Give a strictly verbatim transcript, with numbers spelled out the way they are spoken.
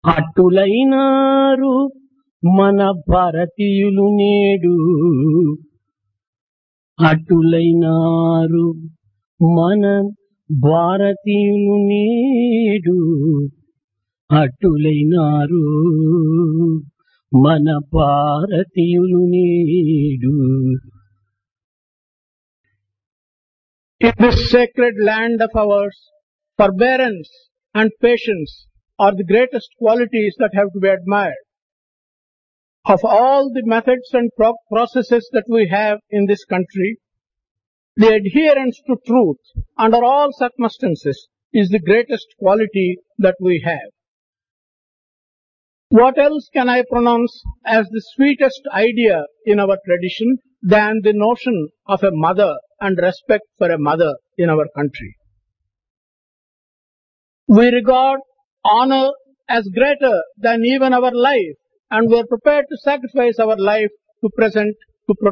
అట్టులైనారు మన భారతీయులు నేడు, అట్టులైనారు మన భారతీయులు నేడు, అట్టులైనారు మన భారతీయులు నేడు. In this sacred land of ours, forbearance and patience are the greatest qualities that have to be admired. Of all the methods and pro- processes that we have in this country, the adherence to truth under all circumstances is the greatest quality that we have. What else can I pronounce as the sweetest idea in our tradition than the notion of a mother and respect for a mother in our country? We regard honor as greater than even our life, and we are prepared to sacrifice our life to present, to protect